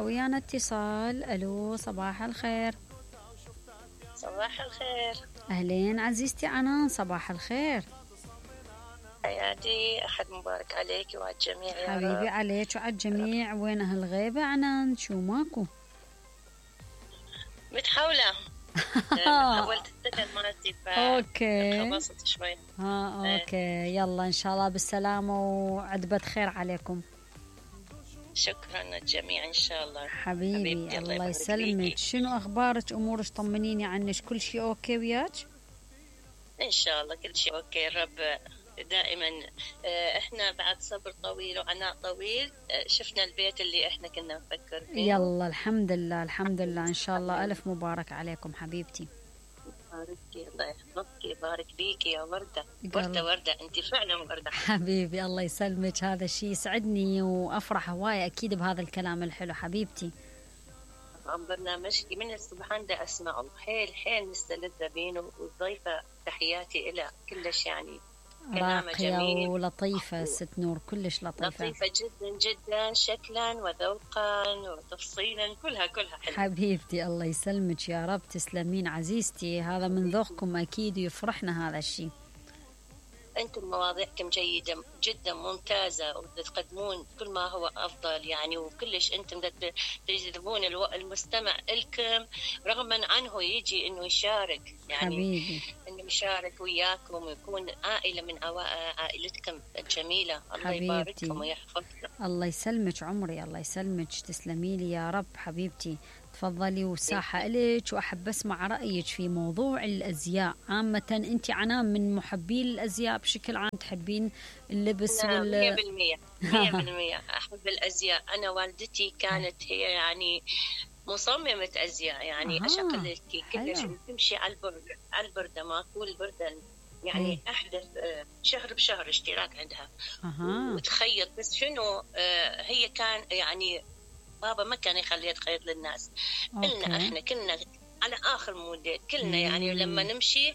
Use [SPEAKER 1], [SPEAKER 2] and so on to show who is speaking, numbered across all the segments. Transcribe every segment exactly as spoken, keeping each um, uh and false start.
[SPEAKER 1] ويانا اتصال. الو صباح الخير.
[SPEAKER 2] صباح الخير.
[SPEAKER 1] اهلين عزيزتي عنان، صباح الخير
[SPEAKER 2] حياتي، أحد مبارك عليك وعلى الجميع يا
[SPEAKER 1] حبيبي.
[SPEAKER 2] رب.
[SPEAKER 1] عليك وعلى الجميع. وين اهل الغيبة عنان؟ شو ماكو؟
[SPEAKER 2] متحولة. حولت السكن مالتي
[SPEAKER 1] اوكي
[SPEAKER 2] فخبصت شوي.
[SPEAKER 1] ها اوكي يلا ان شاء الله بالسلامة وعدبة خير عليكم.
[SPEAKER 2] شكرا للجميع ان شاء الله
[SPEAKER 1] حبيبي, حبيبي الله, الله يسلمك. شنو اخبارك؟ امورك طمنيني عنك. كل شيء اوكي وياك؟
[SPEAKER 2] ان شاء الله كل شيء اوكي. الرب دائما. احنا بعد صبر طويل وعناء طويل شفنا البيت اللي احنا كنا نفكر فيه.
[SPEAKER 1] يلا الحمد لله الحمد لله ان شاء الله. الف مبارك عليكم حبيبتي.
[SPEAKER 2] باركي الله يحفظك، يبارك فيك يا وردة. وردة وردة انت فعلا وردة
[SPEAKER 1] حبيبي. الله يسلمك. هذا الشيء يسعدني وافرح هواي اكيد بهذا الكلام الحلو حبيبتي.
[SPEAKER 2] برنامجك من الصبحان ده اسمعه حيل حيل مستلذة بينه، والضيفة تحياتي إلى كلش يعني
[SPEAKER 1] راقية ولطيفة. ست نور كلش لطيفة
[SPEAKER 2] لطيفة جدا جدا شكلا وذوقا وتفصيلا، كلها كلها حلوة
[SPEAKER 1] حبيبتي. الله يسلمك يا رب. تسلمين عزيزتي. هذا من ذوقكم أكيد ويفرحنا هذا الشيء.
[SPEAKER 2] أنتم مواضيعكم جيدة جدا ممتازة وتقدمون كل ما هو أفضل يعني، وكلش أنتم تجذبون المستمع لكم رغما عنه يجي إنه يشارك يعني
[SPEAKER 1] حبيبي.
[SPEAKER 2] إنه يشارك وياكم ويكون عائلة من عائلتكم الجميلة. الله يبارككم ويحفظكم.
[SPEAKER 1] الله يسلمك عمري. الله يسلمك. تسلمي لي يا رب حبيبتي. تفضلي وساحة إلك. وأحب أسمع رأيك في موضوع الأزياء عامة. أنت عنان من محبين الأزياء بشكل عام؟ تحبين اللبس
[SPEAKER 2] نعم
[SPEAKER 1] وال
[SPEAKER 2] مية بالمية مية بالمية أحب الأزياء. أنا والدتي كانت هي يعني مصممة أزياء يعني. أشغل لك كلش تمشي على البرد على البردة ماكو البردة يعني هي. أحدث شهر بشهر اشتراك عندها
[SPEAKER 1] أه.
[SPEAKER 2] وتخيط. بس شنو هي كان يعني بابا ما كان يخليها تخيط للناس. إلنا إحنا كنا على آخر موديل كلنا يعني. لما نمشي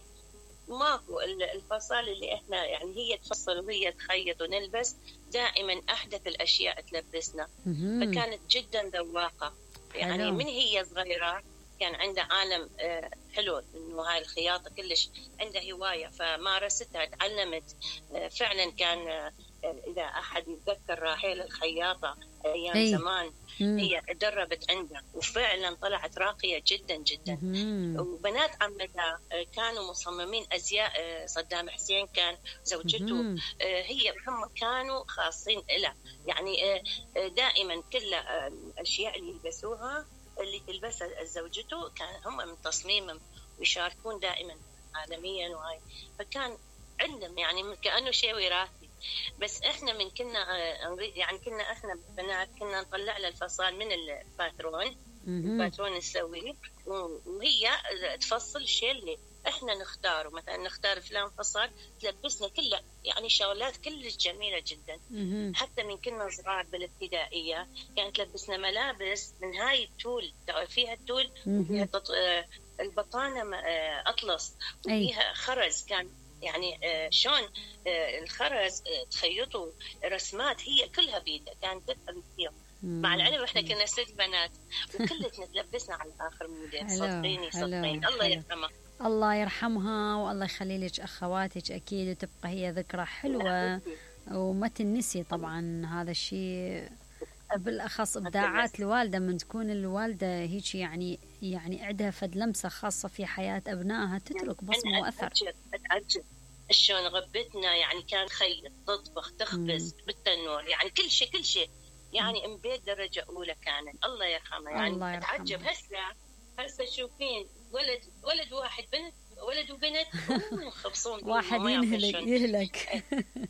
[SPEAKER 2] ماكو الفصل اللي إحنا يعني هي تفصل وهي تخيط ونلبس دائما أحدث الأشياء تلبسنا. فكانت جدا ذواقة يعني حلو. من هي صغيرة كان عندها عالم حلو إنه هاي الخياطة كلش عندها هواية فمارستها تعلمت. فعلا كان إذا أحد يتذكر راحيل الخياطة أيام أي. زمان مم. هي دربت عندها وفعلا طلعت راقية جدا جدا. مم. وبنات عمتها كانوا مصممين أزياء. صدام حسين كان زوجته مم. هي هم كانوا خاصين لها يعني. دائما كل الأشياء اللي يلبسوها اللي تلبسها زوجته كان هم من تصميمهم ويشاركون دائما عالميا وهاي. فكان عندهم يعني كأنه شيء وراثي. بس احنا من كنا يعني كنا احنا بنات كنا نطلع له الفصال من الباترون الباترون نسويه وهي تفصل الشيء اللي احنا نختاره. مثلا نختار فلان فصل تلبسنا كله يعني شغلات كلش جميله جدا. حتى من كنا صغار بالابتدائيه كانت تلبسنا ملابس من هاي التول فيها التول وفيها البطانه اطلس وفيها خرز. كان يعني آه شلون آه الخرز آه تخيطوا رسمات هي كلها بيدها كانت تفهم فيهم. مع العلم احنا كنا ست بنات وكلتنا تلبسنا على اخر موديل. صدقيني صدقيني الله يرحمها.
[SPEAKER 1] الله يرحمها والله يخلي لك اخواتك اكيد وتبقى هي ذكرى حلوه وما تنسي. طبعا هذا الشيء بالاخص ابداعات الوالده. من تكون الوالده هيك يعني يعني عندها فد لمسه خاصه في حياه ابنائها تترك بصمه واثر.
[SPEAKER 2] اتعجب شلون غبتنا يعني. كان خيط تطبخ تخبز بالتنور يعني كل شيء كل شيء يعني من بيت درجه اولى كانت. الله يرحمها يعني. الله يرحمها. اتعجب هسه هسه شوفين ولد ولد واحد بنت ولد وبنت خبصون
[SPEAKER 1] واحد ينهلك يهلك.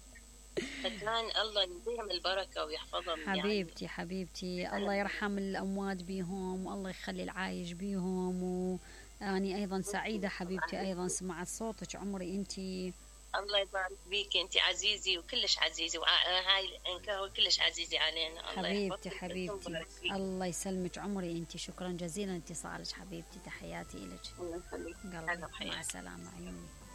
[SPEAKER 2] فكان الله يديهم البركة ويحفظهم
[SPEAKER 1] حبيبتي
[SPEAKER 2] يعني.
[SPEAKER 1] حبيبتي الله يرحم الأموات بيهم والله يخلي العايش بيهم. وأني أيضا سعيدة حبيبتي أيضا سمعت صوتك عمري. أنتي
[SPEAKER 2] الله يبارك بيك. أنتي عزيزي وكلش عزيزي وهاي الإنكار كلش عزيزي علينا.
[SPEAKER 1] حبيبتي حبيبتي الله يسلمك عمري. أنتي شكرا جزيلا اتصالك حبيبتي. تحياتي إلك.
[SPEAKER 2] الله يخليك.
[SPEAKER 1] مع السلامة عيوني.